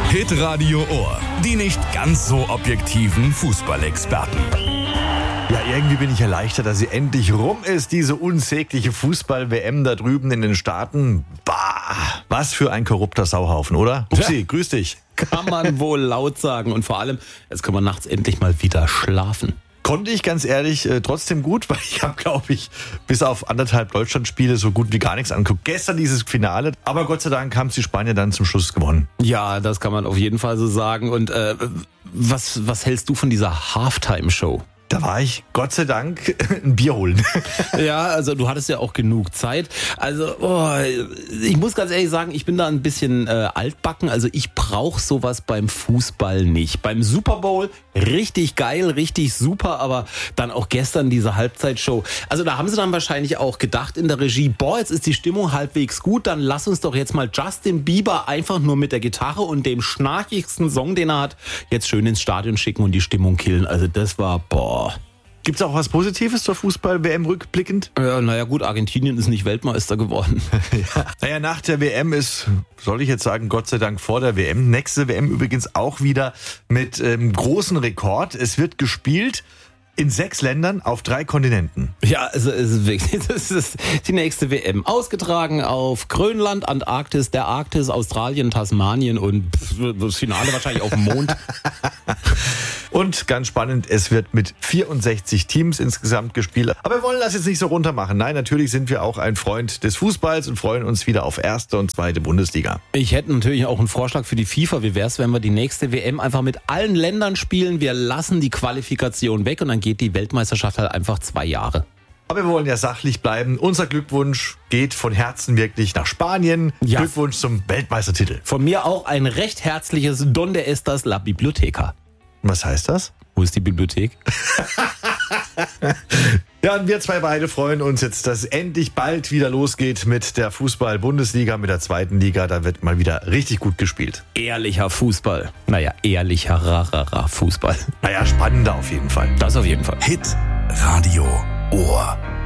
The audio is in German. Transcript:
Hitradio Ohr. Die nicht ganz so objektiven Fußballexperten. Ja, irgendwie bin ich erleichtert, dass sie endlich rum ist, diese unsägliche Fußball-WM da drüben in den Staaten. Bah, was für ein korrupter Sauhaufen, oder? Upsi, grüß dich. Kann man wohl laut sagen. Und vor allem, jetzt kann man nachts endlich mal wieder schlafen. Konnte ich ganz ehrlich trotzdem gut, weil ich habe, glaube ich, bis auf 1,5 Deutschlandspiele so gut wie gar nichts angeguckt. Gestern dieses Finale, aber Gott sei Dank haben die Spanier dann zum Schluss gewonnen. Ja, das kann man auf jeden Fall so sagen. Und was hältst du von dieser Halftime-Show? Da war ich, Gott sei Dank, ein Bier holen. Ja, also du hattest ja auch genug Zeit. Also, ich muss ganz ehrlich sagen, ich bin da ein bisschen altbacken. Also ich brauche sowas beim Fußball nicht. Beim Super Bowl richtig geil, richtig super, aber dann auch gestern diese Halbzeitshow. Also da haben sie dann wahrscheinlich auch gedacht in der Regie, jetzt ist die Stimmung halbwegs gut, dann lass uns doch jetzt mal Justin Bieber einfach nur mit der Gitarre und dem schnarchigsten Song, den er hat, jetzt schön ins Stadion schicken und die Stimmung killen. Also das war, Gibt's auch was Positives zur Fußball-WM rückblickend? Ja, naja gut, Argentinien ist nicht Weltmeister geworden. Ja. Naja, nach der WM ist, soll ich jetzt sagen, Gott sei Dank vor der WM. Nächste WM übrigens auch wieder mit großen Rekord. Es wird gespielt in 6 Ländern auf 3 Kontinenten. Ja, also es ist wirklich, das ist die nächste WM. Ausgetragen auf Grönland, Antarktis, der Arktis, Australien, Tasmanien und das Finale wahrscheinlich auf dem Mond. Und ganz spannend, es wird mit 64 Teams insgesamt gespielt. Aber wir wollen das jetzt nicht so runter machen. Nein, natürlich sind wir auch ein Freund des Fußballs und freuen uns wieder auf 1. und 2. Bundesliga. Ich hätte natürlich auch einen Vorschlag für die FIFA. Wie wäre es, wenn wir die nächste WM einfach mit allen Ländern spielen? Wir lassen die Qualifikation weg und dann geht die Weltmeisterschaft halt einfach 2 Jahre. Aber wir wollen ja sachlich bleiben. Unser Glückwunsch geht von Herzen wirklich nach Spanien. Ja. Glückwunsch zum Weltmeistertitel. Von mir auch ein recht herzliches Donde estas la biblioteca. Was heißt das? Wo ist die Bibliothek? Ja, und wir zwei beide freuen uns jetzt, dass es endlich bald wieder losgeht mit der Fußball-Bundesliga, mit der 2. Liga. Da wird mal wieder richtig gut gespielt. Ehrlicher Fußball. Naja, ehrlicher Fußball. Naja, spannender auf jeden Fall. Das auf jeden Fall. Hit Radio Ohr.